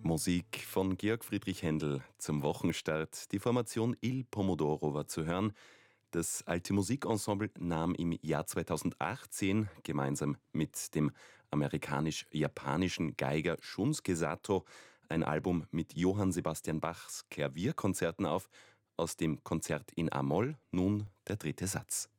Musik von Georg Friedrich Händel zum Wochenstart. Die Formation Il Pomodoro war zu hören. Das Alte Musikensemble nahm im Jahr 2018 gemeinsam mit dem amerikanisch-japanischen Geiger Shunsuke Sato ein Album mit Johann Sebastian Bachs Klavierkonzerten auf. Aus dem Konzert in A-Moll nun der dritte Satz.